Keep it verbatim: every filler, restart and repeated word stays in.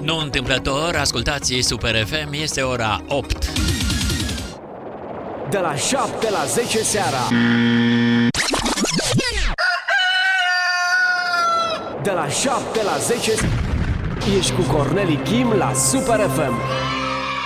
Nu întâmplător, ascultați Super F M, este ora opt. De la șapte la zece seara. De la șapte la zece ești cu Corneli Kim la Super F M.